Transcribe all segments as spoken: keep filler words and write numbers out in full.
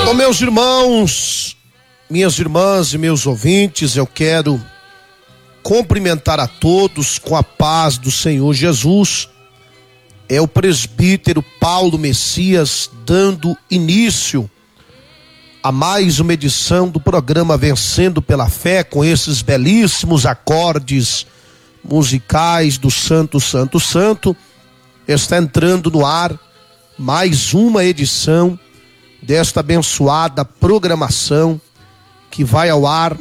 Alô, meus irmãos, minhas irmãs e meus ouvintes, eu quero cumprimentar a todos com a paz do Senhor Jesus. É o presbítero Paulo Messias dando início a mais uma edição do programa Vencendo pela Fé, com esses belíssimos acordes musicais do Santo, Santo, Santo. Está entrando no ar mais uma edição desta abençoada programação que vai ao ar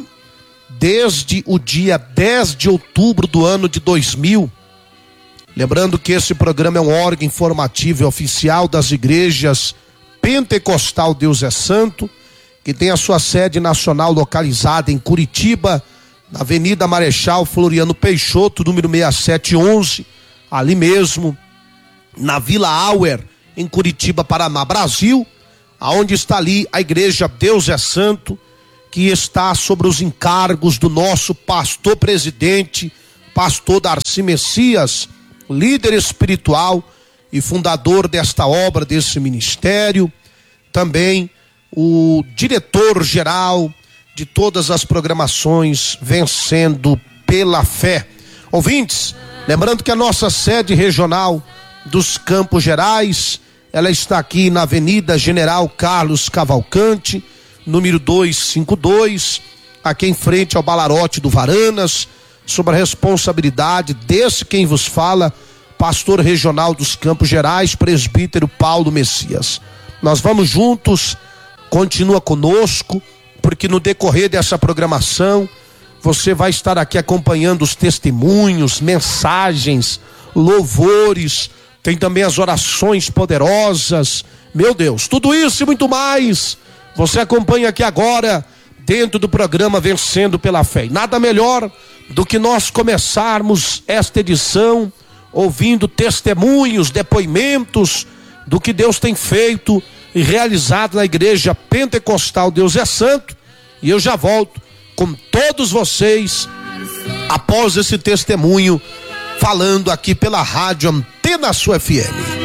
desde o dia dez de outubro do ano de dois mil. Lembrando que esse programa é um órgão informativo e oficial das igrejas Pentecostal Deus é Santo, que tem a sua sede nacional localizada em Curitiba, na Avenida Marechal Floriano Peixoto, número seis sete onze, ali mesmo, na Vila Auer, em Curitiba, Paraná, Brasil, aonde está ali a igreja Deus é Santo, que está sobre os encargos do nosso pastor presidente, pastor Darcy Messias, líder espiritual e fundador desta obra, desse ministério, também o diretor-geral de todas as programações Vencendo pela Fé. Ouvintes, lembrando que a nossa sede regional dos Campos Gerais, ela está aqui na Avenida General Carlos Cavalcante, número duzentos e cinquenta e dois, aqui em frente ao Balarote do Varanas, sob a responsabilidade desse quem vos fala, pastor regional dos Campos Gerais, presbítero Paulo Messias. Nós vamos juntos, continua conosco, porque no decorrer dessa programação, você vai estar aqui acompanhando os testemunhos, mensagens, louvores, tem também as orações poderosas, meu Deus, tudo isso e muito mais, você acompanha aqui agora, dentro do programa Vencendo pela Fé. E nada melhor do que nós começarmos esta edição ouvindo testemunhos, depoimentos do que Deus tem feito e realizado na igreja Pentecostal Deus é Santo. E eu já volto com todos vocês após esse testemunho, falando aqui pela rádio Antena Sua F M.